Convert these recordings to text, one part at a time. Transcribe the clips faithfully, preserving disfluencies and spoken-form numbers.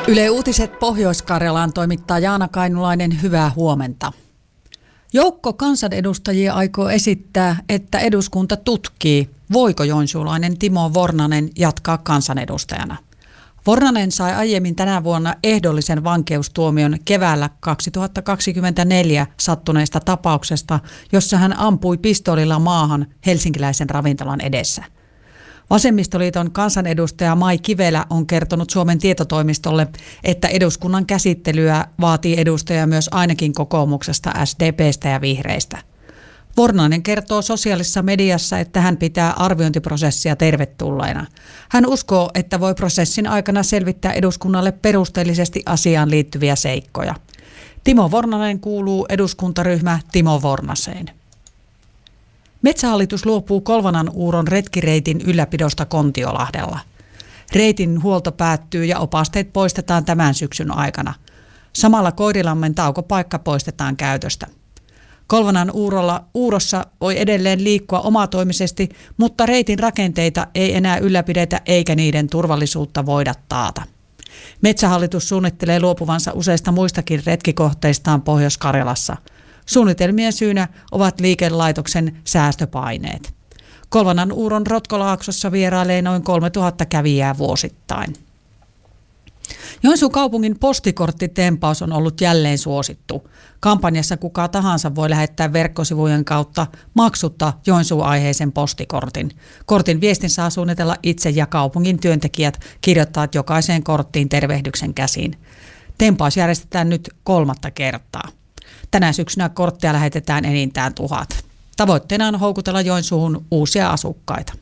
Yle Uutiset Pohjois-Karjalaan toimittaa Jaana Kainulainen, hyvää huomenta. Joukko kansanedustajia aikoo esittää, että eduskunta tutkii, voiko joensuulainen Timo Vornanen jatkaa kansanedustajana. Vornanen sai aiemmin tänä vuonna ehdollisen vankeustuomion keväällä kaksituhattakaksikymmentäneljä sattuneesta tapauksesta, jossa hän ampui pistoolilla maahan helsinkiläisen ravintolan edessä. Vasemmistoliiton kansanedustaja Mai Kivelä on kertonut Suomen tietotoimistolle, että eduskunnan käsittelyä vaatii edustaja myös ainakin kokoomuksesta, S D P:stä ja vihreistä. Vornanen kertoo sosiaalisessa mediassa, että hän pitää arviointiprosessia tervetulleena. Hän uskoo, että voi prosessin aikana selvittää eduskunnalle perusteellisesti asiaan liittyviä seikkoja. Timo Vornanen kuuluu eduskuntaryhmä Timo Vornaseen. Metsähallitus luopuu Kolvanannuuron retkireitin ylläpidosta Kontiolahdella. Reitin huolto päättyy ja opasteet poistetaan tämän syksyn aikana. Samalla Koirilammen taukopaikka poistetaan käytöstä. Kolvanannuurossa voi edelleen liikkua omatoimisesti, mutta reitin rakenteita ei enää ylläpidetä eikä niiden turvallisuutta voida taata. Metsähallitus suunnittelee luopuvansa useista muistakin retkikohteistaan Pohjois-Karjalassa. Suunnitelmien syynä ovat liikelaitoksen säästöpaineet. Kolvanannuuron Rotkolaaksossa vierailee noin kolmetuhatta kävijää vuosittain. Joensuun kaupungin postikorttitempaus on ollut jälleen suosittu. Kampanjassa kuka tahansa voi lähettää verkkosivujen kautta maksutta Joensuu-aiheisen postikortin. Kortin viestin saa suunnitella itse ja kaupungin työntekijät kirjoittavat jokaiseen korttiin tervehdyksen käsin. Tempaus järjestetään nyt kolmatta kertaa. Tänä syksynä kortteja lähetetään enintään tuhat. Tavoitteena on houkutella Joensuuhun uusia asukkaita.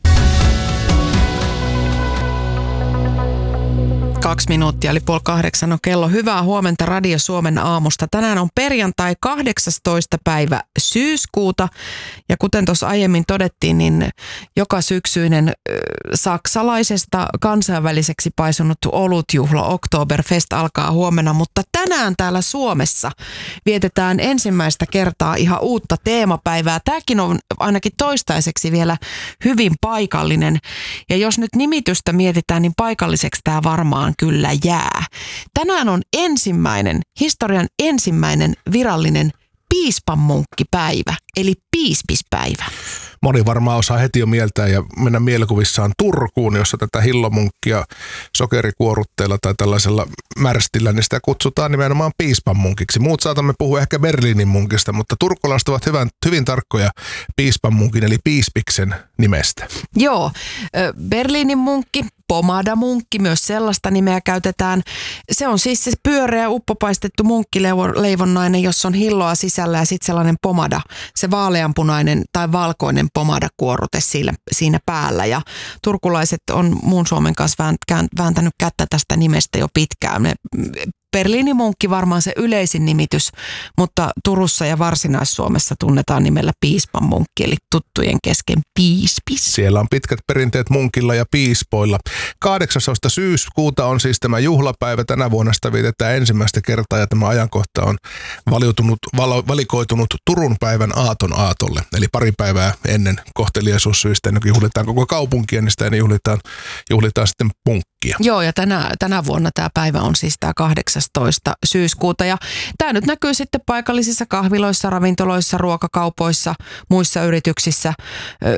Kaksi minuuttia eli puoli kahdeksan on kello. Hyvää huomenta Radio Suomen aamusta. Tänään on perjantai kahdeksastoista päivä syyskuuta. Ja kuten tuossa aiemmin todettiin, niin joka syksyinen äh, saksalaisesta kansainväliseksi paisunut olutjuhla Oktoberfest alkaa huomenna. Mutta tänään täällä Suomessa vietetään ensimmäistä kertaa ihan uutta teemapäivää. Tämäkin on ainakin toistaiseksi vielä hyvin paikallinen. Ja jos nyt nimitystä mietitään, niin paikalliseksi tämä varmaan kyllä jää. Tänään on ensimmäinen, historian ensimmäinen virallinen piispanmunkkipäivä, eli piispispäivä. Moni varmaan osaa heti jo mieltää ja mennä mielikuvissaan Turkuun, jossa tätä hillomunkkia sokerikuorutteella tai tällaisella märstillä, niin sitä kutsutaan nimenomaan piispanmunkiksi. Muut saatamme puhua ehkä Berliinin munkista, mutta turkulaiset ovat hyvin, hyvin tarkkoja piispanmunkin eli piispiksen nimestä. Joo, Berliinin munkki, pomadamunkki, myös sellaista nimeä käytetään. Se on siis se pyöreä uppopaistettu munkkileivonnainen, jossa on hilloa sisällä ja sitten sellainen pomada, se vaaleanpunainen tai valkoinen pomadakuorute siinä, siinä päällä. Ja turkulaiset on muun Suomen kanssa vääntänyt kättä tästä nimestä jo pitkään. Me Berliinin munkki varmaan se yleisin nimitys, mutta Turussa ja Varsinais-Suomessa tunnetaan nimellä piispanmunkki, eli tuttujen kesken piispis. Siellä on pitkät perinteet munkilla ja piispoilla. kahdeksastoista syyskuuta on siis tämä juhlapäivä. Tänä vuonna sitä vietetään ensimmäistä kertaa ja tämä ajankohta on valiutunut, valo, valikoitunut Turun päivän aaton aatolle. Eli pari päivää ennen kohteliaisuussyistä, ennen kuin juhlitaan koko kaupunkia, niin sitä ennen juhlitaan, juhlitaan sitten munkkia. Joo, ja tänä, tänä vuonna tämä päivä on siis tämä kahdeksastoista syyskuuta. Ja tämä nyt näkyy sitten paikallisissa kahviloissa, ravintoloissa, ruokakaupoissa, muissa yrityksissä.